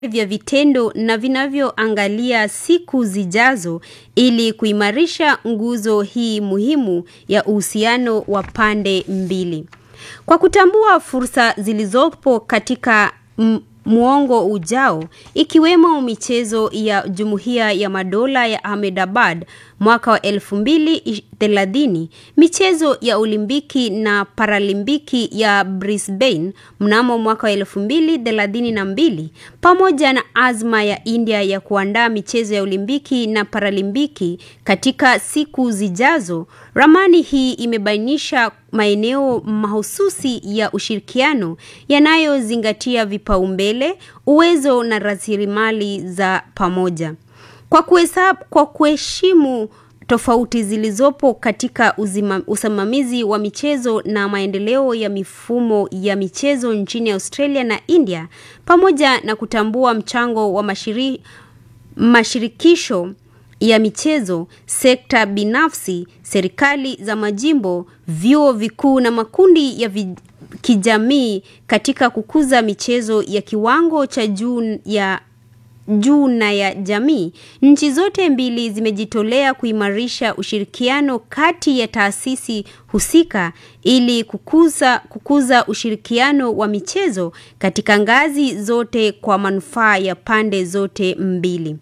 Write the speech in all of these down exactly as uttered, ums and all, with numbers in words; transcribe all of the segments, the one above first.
vya vitendo na vinavyoangalia siku zijazo ili kuimarisha nguzo hii muhimu ya uhusiano wa pande mbili. Kwa kutambua fursa zilizopo katika muongo ujao, ikiwemo michezo ya Jumuiya ya Madola ya Ahmedabad mwaka wa elfu mbili thelathini, michezo ya Olimpiki na Paralimpiki ya Brisbane mnamo mwaka wa elfu mbili thelathini na mbili, pamoja na azma ya India ya kuandaa michezo ya Olimpiki na Paralimpiki katika siku zijazo, ramani hii imebainisha maeneo mahususi ya ushirikiano yanayozingatia vipaumbele, uwezo na rasilimali za pamoja. Kwa kuhesabu, kwa kuheshimu tofauti zilizopo katika uzima, usimamizi wa michezo na maendeleo ya mifumo ya michezo nchini Australia na India, pamoja na kutambua mchango wa mashiri, mashirikisho ya michezo, sekta binafsi, serikali za majimbo, vyuo vikuu na makundi ya vi, kijamii katika kukuza michezo ya kiwango cha juu ya juu na ya jamii, nchi zote mbili zimejitolea kuimarisha ushirikiano kati ya taasisi husika ili kukuza kukuza ushirikiano wa michezo katika ngazi zote kwa manufaa ya pande zote mbili.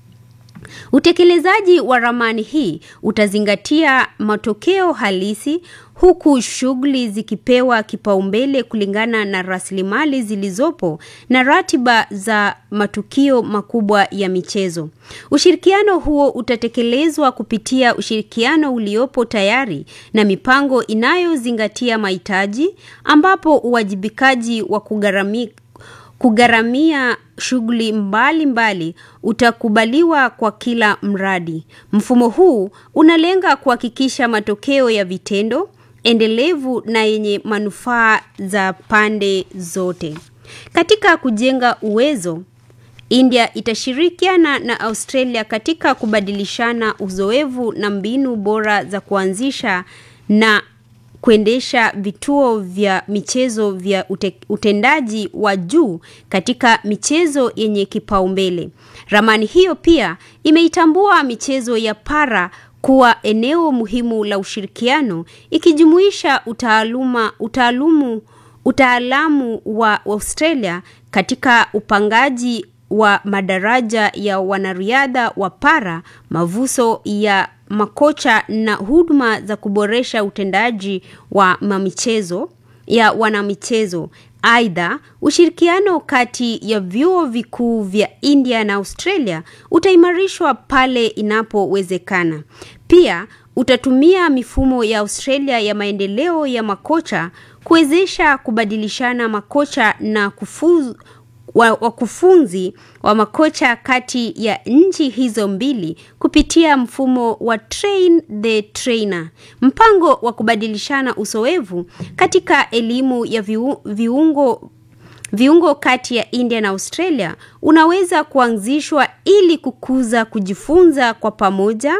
Utekelezaji wa ramani hii utazingatia matokeo halisi, huku shughuli zikipewa kipaumbele kulingana na rasilimali zilizopo na ratiba za matukio makubwa ya michezo. Ushirikiano huo utatekelezwa kupitia ushirikiano uliopo tayari na mipango inayozingatia mahitaji, ambapo uwajibikaji wa kugharamia Kugaramia shughuli mbali mbali utakubaliwa kwa kila mradi. Mfumo huu unalenga kuhakikisha matokeo ya vitendo, endelevu na yenye manufaa za pande zote. Katika kujenga uwezo, India itashirikiana na Australia katika kubadilishana uzoefu na mbinu bora za kuanzisha na kuendesha vituo vya michezo vya ute, utendaji wa juu katika michezo yenye kipaumbele. Ramani hiyo pia imeitambua michezo ya para kuwa eneo muhimu la ushirikiano, ikijumuisha utaaluma utaalumu utaalamu wa Australia katika upangaji wa madaraja ya wanariadha wa para, mavuso ya makocha na huduma za kuboresha utendaji wa mamichezo ya wanamichezo. Aidha, ushirikiano kati ya vyuo vikuu vya India na Australia utaimarishwa pale inapowezekana. Pia utatumia mifumo ya Australia ya maendeleo ya makocha kuwezesha kubadilishana makocha na kufuzu wakufunzi wa makocha kati ya nchi hizo mbili kupitia mfumo wa Train the Trainer. Mpango wa kubadilishana uzoefu katika elimu ya viu, viungo viungo kati ya India na Australia unaweza kuanzishwa ili kukuza kujifunza kwa pamoja,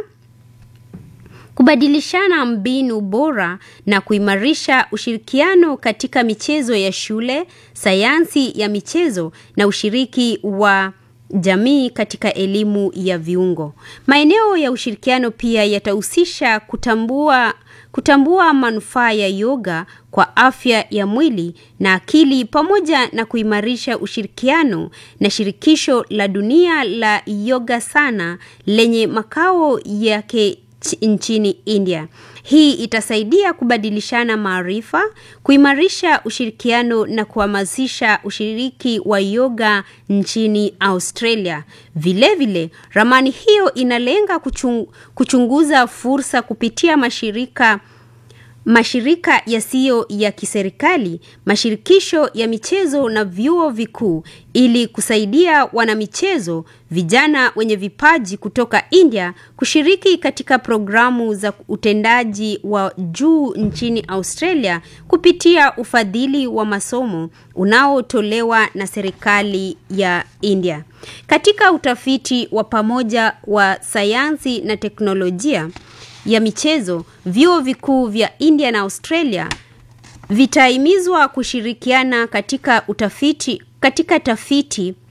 kubadilishana mbinu bora na kuimarisha ushirikiano katika michezo ya shule, sayansi ya michezo na ushiriki wa jamii katika elimu ya viungo. Maeneo ya ushirikiano pia yatahusisha kutambua kutambua manufaa ya yoga kwa afya ya mwili na akili, pamoja na kuimarisha ushirikiano na shirikisho la dunia la yoga sana lenye makao yake nchini India. Hii itasaidia kubadilishana maarifa, kuimarisha ushirikiano na kuhamasisha ushiriki wa yoga nchini Australia. Vile vile, ramani hiyo inalenga kuchung, kuchunguza fursa kupitia mashirika mashirika yasiyo ya kiserikali, mashirikisho ya michezo na vyuo vikuu ili kusaidia wanamichezo vijana wenye vipaji kutoka India kushiriki katika programu za utendaji wa juu nchini Australia kupitia ufadhili wa masomo unaotolewa na serikali ya India. Katika utafiti wa pamoja wa sayansi na teknolojia ya michezo, vyuo vikuu vya India na Australia vitahimizwa kushirikiana katika utafiti katika tafiti